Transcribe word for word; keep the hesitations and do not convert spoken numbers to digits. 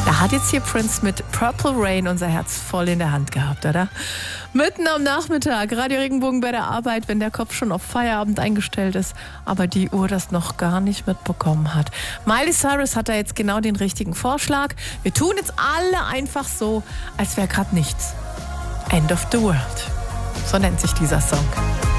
Da hat jetzt hier Prince mit Purple Rain unser Herz voll in der Hand gehabt, oder? Mitten am Nachmittag, Radio Regenbogen bei der Arbeit, wenn der Kopf schon auf Feierabend eingestellt ist, aber die Uhr das noch gar nicht mitbekommen hat. Miley Cyrus hat da jetzt genau den richtigen Vorschlag. Wir tun jetzt alle einfach so, als wäre gerade nichts. End of the World. So nennt sich dieser Song.